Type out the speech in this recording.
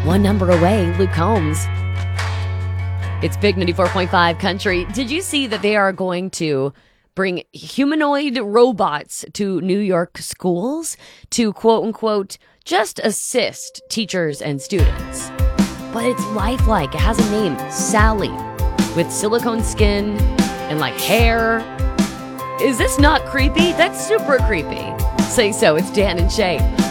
one number away, Luke Combs. It's Big 94.5 Country. Did you see that they are going to bring humanoid robots to New York schools to quote unquote just assist teachers and students? But it's lifelike. It has a name, Sally, with silicone skin and like hair. Is this not creepy? That's super creepy. Say so. It's Dan and Shay